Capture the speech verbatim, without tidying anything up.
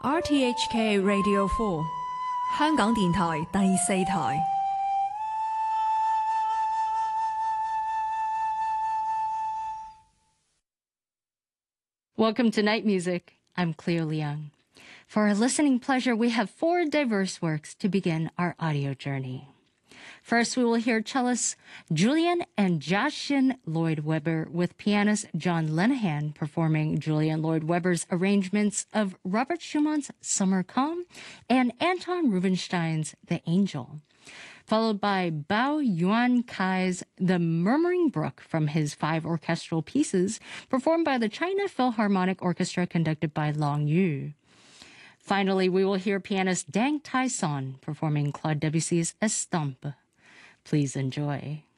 R T H K Radio four 香港電台第四台。 Welcome to Night Music. I'm Cleo Leung. For our listening pleasure, we have four diverse works to begin our audio journey. First, we will hear cellists Julian and Joshin Lloyd Webber with pianist John Lenehan performing Julian Lloyd Webber's arrangements of Robert Schumann's Summer Calm and Anton Rubinstein's The Angel, followed by Bao Yuan Kai's The Murmuring Brook from his five orchestral pieces performed by the China Philharmonic Orchestra conducted by Long Yu. Finally, we will hear pianist Dang Tai Son performing Claude Debussy's Estampe. Please enjoy.